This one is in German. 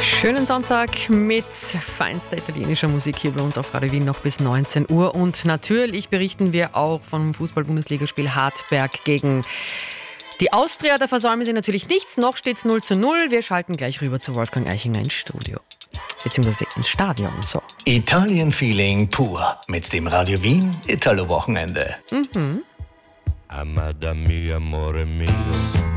Schönen Sonntag mit feinster italienischer Musik hier bei uns auf Radio Wien noch bis 19 Uhr. Und natürlich berichten wir auch vom Fußball-Bundesligaspiel Hartberg gegen die Austria. Da versäumen sie natürlich nichts. Noch steht es 0:0. Wir schalten gleich rüber zu Wolfgang Eichinger ins Studio. Beziehungsweise ins Stadion. So. Italien-Feeling pur mit dem Radio Wien Italo-Wochenende. Amada mia, amore mio.